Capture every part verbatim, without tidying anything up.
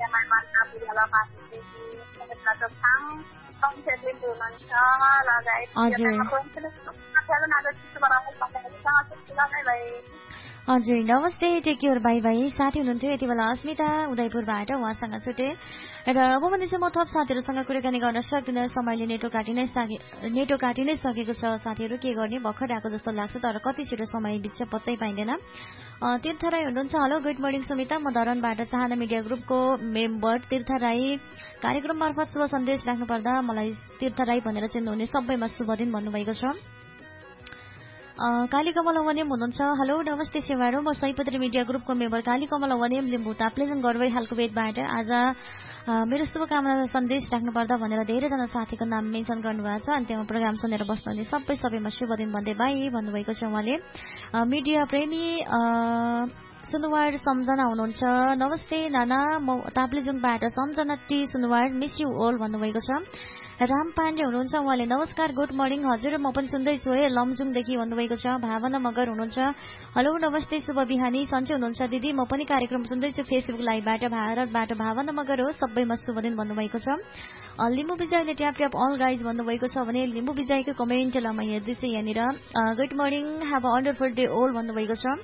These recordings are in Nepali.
my manta purala pati sebentar tentang konsepnya Indonesia lah guys. Jadi apa yang sudah saya nak ada sebarang apa yang sangat sudah saya हजुर नमस्ते टेक केयर बाई बाई साथी हुनुहुन्थ्यो यति बेला अस्मिता उदयपुरबाट उहाँसँग छुटे र अब भने चाहिँ म थप साथीहरूसँग कुराकानी गर्न सक्दिनँ समयले नेटो काटि नै नेटो काटि नै सकेको छ साथीहरू के गर्ने भर्खर आएको जस्तो लाग्छ तर कति छिटो समय बित्छ पत्तै पाइँदैन तीर्थ राई हुनुहुन्छ हेलो गुड मर्निङ सुमिता म धरनबाट चाहना मिडिया ग्रुपको मेम्बर तीर्थ राई कार्यक्रम मार्फत शुभ सन्देश राख्नु पर्दा मलाई तीर्थ राई भनेर चिन्नुहुने सबैमा शुभ दिन भन्नुभएको छ काली कमल वनेम हुनुहुन्छ हेलो नमस्ते सेवारो म सैपत्री मिडिया ग्रुपको मेम्बर काली कमल वनेम लिम्बू ताप्लेजुङ गरवै हालको वेदबाट आज मेरो शुभकामना सन्देश राख्नु पर्दा भनेर धेरैजना साथीको नाम मेन्सन गर्नुभएको छ अनि त्यहाँ प्रोग्राम सुनेर बस्नुहुने सबै सबैमा शुभ दिन भन्दै बाई भन्नुभएको छ उहाँले मिडिया प्रेमी सुनुवार सम्झना हुनुहुन्छ नमस्ते नाना म ताप्लेजुङबाट सम्झना टी सुनुवार मिस यु ओल भन्नुभएको छ राम पाण्डे हुनुहुन्छ उहाँले नमस्कार गुड मर्निङ हजुर म पनि सुन्दैछु है लमजुङदेखि भन्नुभएको छ भावना मगर हुनुहुन्छ हेलो नमस्ते शुभ बिहानी सन्चै हुनुहुन्छ दिदी म पनि कार्यक्रम सुन्दैछु फेसबुक लाइभबाट भारतबाट भावना मगर हो सबैमा शुभ दिन भन्नुभएको छ Limbu विजयले tap tap all guys भन्नुभएको छ भने लिम्बू विजयको कमेन्टलाई म हेर्दैछु यहाँनिर good morning have a wonderful day ओल भन्नुभएको छ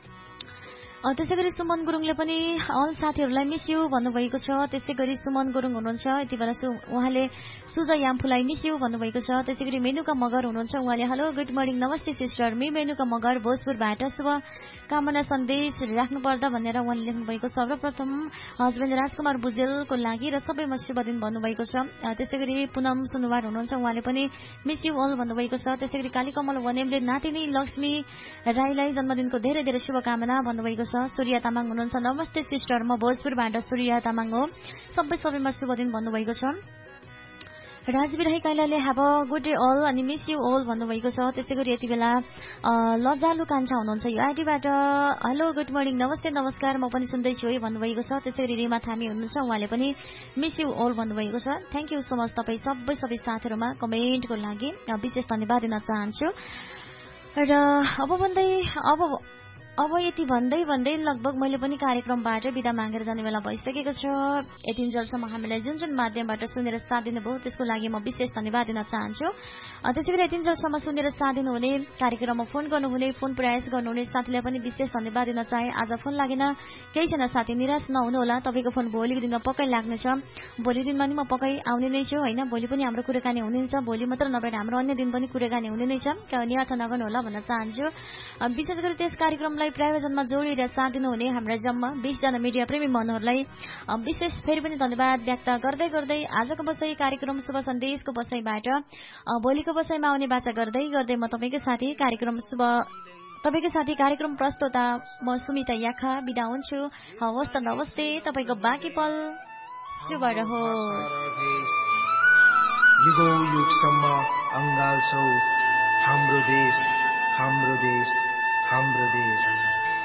त्यसै गरी सुमन गुरुङले पनि अल साथीहरूलाई मिस यु भन्नुभएको छ त्यसै गरी सुमन गुरुङ हुनुहुन्छ यति बेला उहाँले सुजा यामफुलाई मिस यु भन्नुभएको छ त्यसै गरी मेनुका मगर हुनुहुन्छ उहाँले हेलो गुड मर्निङ नमस्ते सिस्टर मी मेनुका मगर भोजपुरबाट शुभ कामना सन्देश राख्नु पर्दा भनेर उहाँले लेख्नुभएको छ सर्वप्रथम हस्बेन्ड राजकुमार बुजेलको लागि र सबैमा शुभ दिन भन्नुभएको छ त्यसै गरी पुनम सुनुवार हुनुहुन्छ उहाँले पनि मिस यु अल भन्नुभएको छ त्यसै गरी कालीकमल वनेमले नातिनी लक्ष्मी राईलाई जन्मदिनको धेरै धेरै शुभकामना भन्नुभएको छ सूर्य तामाङ हुनुहुन्छ नमस्ते सिस्टर म भोजपुरबाट सूर्य तामाङ हो सबै सबैमा शुभ दिन भन्नुभएको छ Rajveer कैलाले have a good day all अनि मिस यु अल भन्नुभएको छ त्यसै गरी यति बेला लजालु कान्छा हुनुहुन्छ यो आइडीबाट हेलो गुड मर्निङ नमस्ते नमस्कार म पनि सुन्दैछु है भन्नुभएको छ त्यसै गरी रिमा थामी हुनुहुन्छ उहाँले पनि मिस यु अल भन्नुभएको छ थ्याङ्क यू सो मच तपाईँ सबै सबै साथीहरूमा कमेन्टको लागि विशेष धन्यवाद दिन चाहन्छु र अब भन्दै अब अब यति भन्दै भन्दै लगभग मैले पनि कार्यक्रमबाट बिदा मागेर जाने बेला भइसकेको छ यतिन्जेलसम्म हामीलाई जुन जुन माध्यमबाट सुनेर साथ दिनुभयो त्यसको लागि म विशेष धन्यवाद दिन चाहन्छु त्यसै गरी यतिन्जेलसम्म सुनेर साथ दिनुहुने कार्यक्रममा फोन गर्नुहुने फोन प्रयास गर्नुहुने साथीलाई पनि विशेष धन्यवाद दिन चाहे आज फोन लागेन केही छैन साथी निराश नहुनुहोला तपाईँको फोन भोलिको दिनमा पक्कै लाग्नेछ भोलि दिनमा नि म पक्कै आउने नै छु होइन भोलि पनि हाम्रो कुराकानी हुने छ भोलि मात्र नभएर हाम्रो अन्य दिन पनि कुराकानी हुने नै छ निराश नगर्नुहोला भन्न चाहन्छु विशेष गरी त्यस कार्यक्रमलाई प्रायोजनमा जोडेर साथ दिनुहुने हाम्रा जम्मा बीस जना मिडिया प्रेमी मनहरूलाई विशेष फेरि पनि धन्यवाद व्यक्त गर्दै गर्दै आजको बसाई कार्यक्रम शुभ सन्देशको बसाईबाट भोलिको बसाईमा आउने बाचा गर्दै गर्दै म तपाईँकै साथी कार्यक्रम शुभ तपाईँकै साथी कार्यक्रम प्रस्तुता म सुमिता याखा बिदा हुन्छु हवस् त नमस्ते तपाईँको बाँकी पल शुभ रहोस् युगौ युगसम्म अङ्गाल्छौ हाम्रो देश हाम्रो देश हाम्रो देश